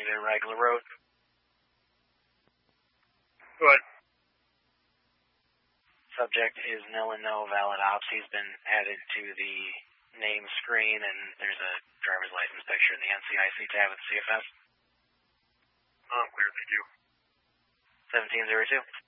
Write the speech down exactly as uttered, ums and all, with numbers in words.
need a regular road. Go ahead. Subject is no and no valid ops. He's been added to the name screen, and there's a driver's license picture in the N C I C tab at the C F S. Um, clear, thank you. seventeen zero two.